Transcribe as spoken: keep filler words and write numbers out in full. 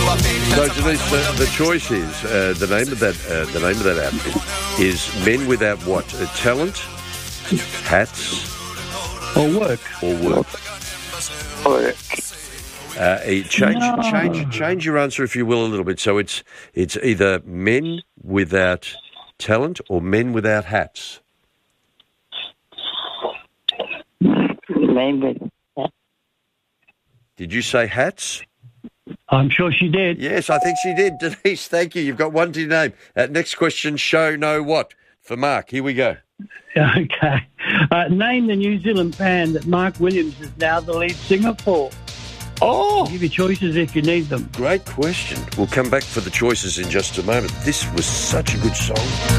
So, Denise, the, the choice is uh, the name of that uh, the name of that outfit is Men Without What? Uh, talent, hats, Or work. or work. Work. Uh, eh, change, No. change, change your answer, if you will, a little bit. So it's it's either men without talent or men without hats. Maybe. Did you say hats? I'm sure she did. Yes, I think she did. Denise, thank you. You've got one to your name. Uh, next question, show no what? For Mark. Here we go. Okay. Uh, name the New Zealand band that Mark Williams is now the lead singer for. Oh, I'll give you choices if you need them. great question. We'll come back for the choices in just a moment. This was such a good song.